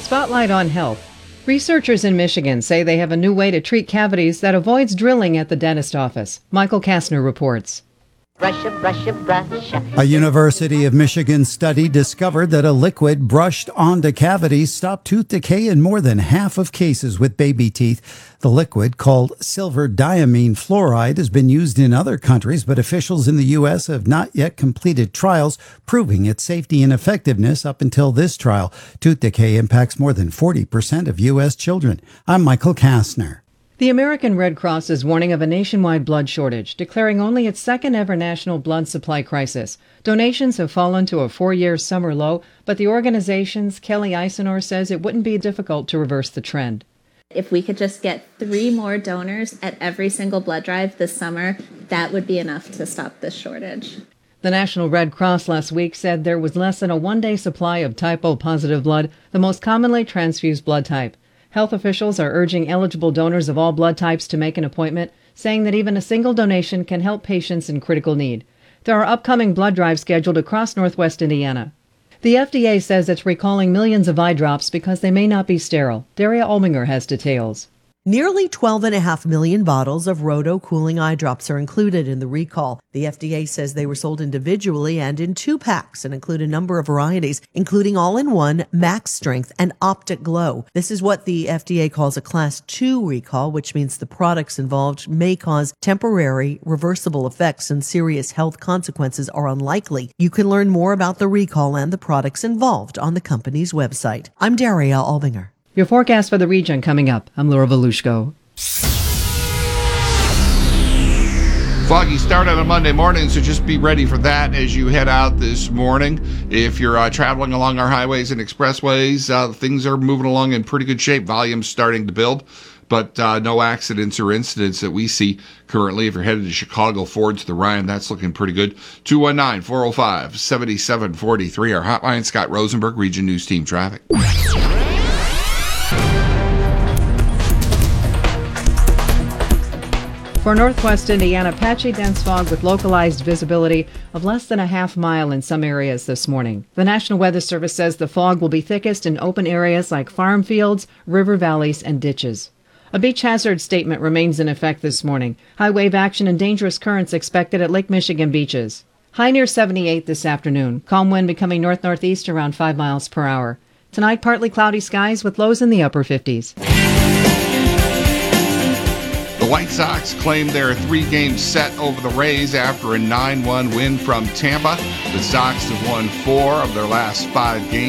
Spotlight on health. Researchers in Michigan say they have a new way to treat cavities that avoids drilling at the dentist office. Michael Kastner reports. A University of Michigan study discovered that a liquid brushed onto cavities stopped tooth decay in more than half of cases with baby teeth. The liquid, called silver diamine fluoride, has been used in other countries, but officials in the U.S. have not yet completed trials proving its safety and effectiveness up until this trial. Tooth decay impacts more than 40% of U.S. children. I'm Michael Kastner. The American Red Cross is warning of a nationwide blood shortage, declaring only its second ever national blood supply crisis. Donations have fallen to a 4-year summer low, but the organization's Kelly Eisenor says it wouldn't be difficult to reverse the trend. If we could just get 3 more donors at every single blood drive this summer, that would be enough to stop this shortage. The National Red Cross last week said there was less than a 1-day supply of type O positive blood, the most commonly transfused blood type. Health officials are urging eligible donors of all blood types to make an appointment, saying that even a single donation can help patients in critical need. There are upcoming blood drives scheduled across northwest Indiana. The FDA says it's recalling millions of eye drops because they may not be sterile. Daria Albinger has details. Nearly 12.5 million bottles of Roto cooling eye drops are included in the recall. The FDA says they were sold individually and in 2 packs and include a number of varieties, including all-in-one, max strength, and optic glow. This is what the FDA calls a Class 2 recall, which means the products involved may cause temporary, reversible effects and serious health consequences are unlikely. You can learn more about the recall and the products involved on the company's website. I'm Daria Albinger. Your forecast for the region coming up. I'm Laura Volushko. Foggy start on a Monday morning, so just be ready for that as you head out this morning. If you're traveling along our highways and expressways, things are moving along in pretty good shape. Volume's starting to build, but no accidents or incidents that we see currently. If you're headed to Chicago, Ford to the Ryan, that's looking pretty good. 219-405-7743. Our hotline, Scott Rosenberg, Region News Team Traffic. For northwest Indiana, patchy dense fog with localized visibility of less than a half mile in some areas this morning. The National Weather Service says the fog will be thickest in open areas like farm fields, river valleys, and ditches. A beach hazard statement remains in effect this morning. High wave action and dangerous currents expected at Lake Michigan beaches. High near 78 this afternoon. Calm wind becoming north-northeast around 5 miles per hour. Tonight, partly cloudy skies with lows in the upper 50s. The White Sox claimed their 3-game set over the Rays after a 9-1 win from Tampa. The Sox have won 4 of their last 5 games.